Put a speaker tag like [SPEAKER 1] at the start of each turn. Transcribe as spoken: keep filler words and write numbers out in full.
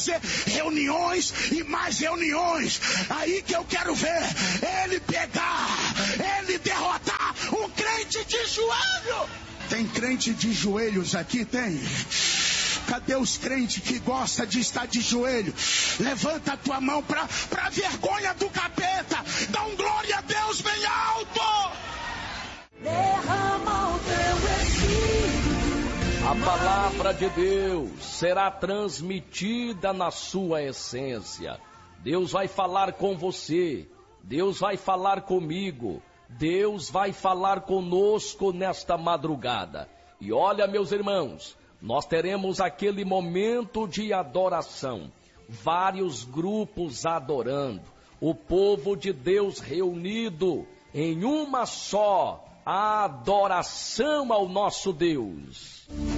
[SPEAKER 1] fazer reuniões e mais reuniões. Aí que eu quero ver ele pegar, ele derrotar um crente de joelho. Tem crente de joelhos aqui? Tem. Cadê os crentes que gostam de estar de joelho? Levanta a tua mão para a vergonha do capeta. Dá um glória a Deus bem alto.
[SPEAKER 2] Derrama o teu espírito.
[SPEAKER 3] A palavra de Deus será transmitida na sua essência. Deus vai falar com você. Deus vai falar comigo. Deus vai falar conosco nesta madrugada. E olha, meus irmãos, nós teremos aquele momento de adoração. Vários grupos adorando. O povo de Deus reunido em uma só adoração ao nosso Deus.